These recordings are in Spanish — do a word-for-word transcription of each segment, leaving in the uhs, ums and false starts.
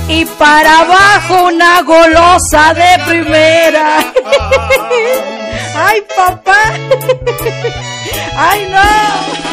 y para abajo una golosa de primera. Ay, papá. Ay, no.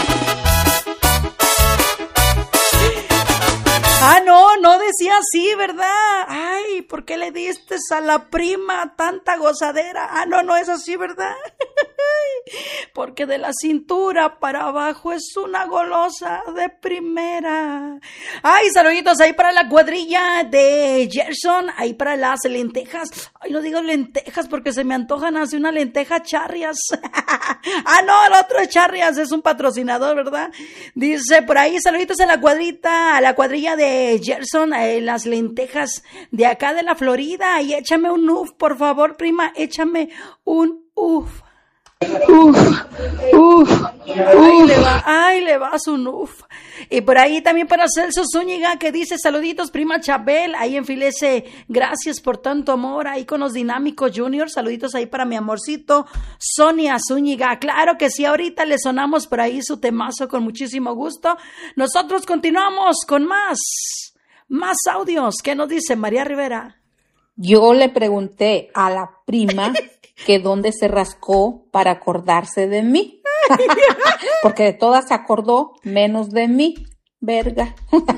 Ah, no, no decía así, ¿verdad? Ay, ¿por qué le diste a la prima tanta gozadera? Ah, no, no es así, ¿verdad? Porque de la cintura para abajo es una golosa de primera. Ay, saluditos ahí para la cuadrilla de Gerson, ahí para las lentejas. Ay, no digo lentejas porque se me antojan así una lenteja charrias. Ah, no, el otro es charrias, es un patrocinador, ¿verdad? Dice por ahí, saluditos a la cuadrita, a la cuadrilla de Gerson, eh, las lentejas de acá de la Florida. Y échame un uf, por favor, prima, échame un uf. Uf, uf, ay, le va, ay, le va su uf. Y por ahí también para Celso Zúñiga que dice saluditos prima Chabel, ahí en Filese, gracias por tanto amor, ahí con los Dinámicos Junior, saluditos ahí para mi amorcito Sonia Zúñiga, claro que sí, ahorita le sonamos por ahí su temazo con muchísimo gusto. Nosotros continuamos con más, más audios. ¿Qué nos dice María Rivera? Yo le pregunté a la prima que dónde se rascó para acordarse de mí. Porque de todas se acordó menos de mí. Verga.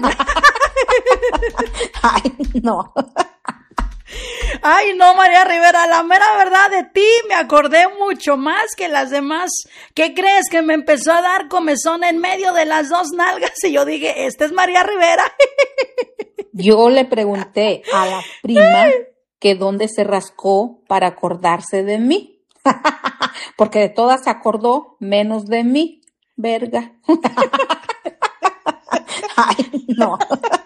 Ay, no. Ay, no, María Rivera, la mera verdad de ti me acordé mucho más que las demás. ¿Qué crees? Que me empezó a dar comezón en medio de las dos nalgas y yo dije, esta es María Rivera. Yo le pregunté a la prima que dónde se rascó para acordarse de mí. Porque de todas se acordó menos de mí. Verga. Ay, no.